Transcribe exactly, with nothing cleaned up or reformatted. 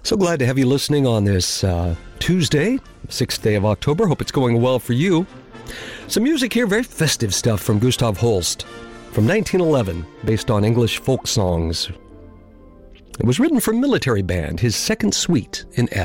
So glad to have you listening on this uh, Tuesday, sixth day of October. Hope it's going well for you. Some music here, very festive stuff from Gustav Holst from nineteen eleven, based on English folk songs. It was written for military band, his second suite in F.